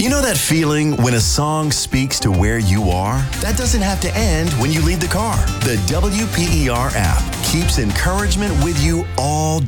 You know that feeling when a song speaks to where you are? That doesn't have to end when you leave the car. The WPER app keeps encouragement with you all